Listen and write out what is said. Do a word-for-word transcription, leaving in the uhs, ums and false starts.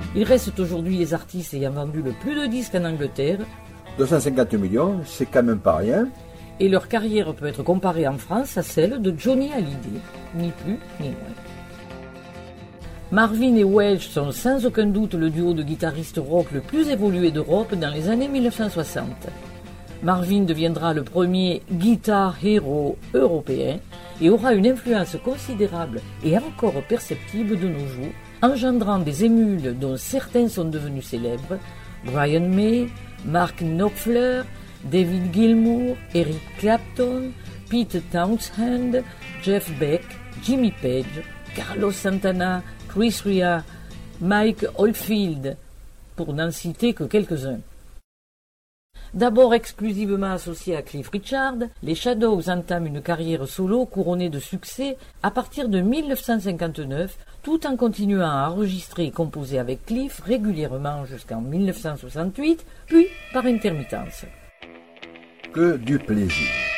Ils restent aujourd'hui les artistes ayant vendu le plus de disques en Angleterre. deux cent cinquante millions, c'est quand même pas rien. Et leur carrière peut être comparée en France à celle de Johnny Hallyday, ni plus ni moins. Marvin et Welch sont sans aucun doute le duo de guitaristes rock le plus évolué d'Europe dans les années mille neuf cent soixante. Marvin deviendra le premier guitar hero européen et aura une influence considérable et encore perceptible de nos jours, engendrant des émules dont certains sont devenus célèbres, Brian May, Mark Knopfler, David Gilmour, Eric Clapton, Pete Townshend, Jeff Beck, Jimmy Page, Carlos Santana, Chris Rea, Mike Oldfield, pour n'en citer que quelques-uns. D'abord exclusivement associés à Cliff Richard, les Shadows entament une carrière solo couronnée de succès à partir de mille neuf cent cinquante-neuf, tout en continuant à enregistrer et composer avec Cliff régulièrement jusqu'en mille neuf cent soixante-huit, puis par intermittence. Que du plaisir.